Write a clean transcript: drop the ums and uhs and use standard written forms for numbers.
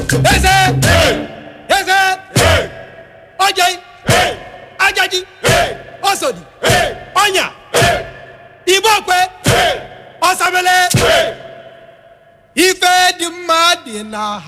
eze eze ojei ajaji osodi onya ibokwe osamele ife di mma dị na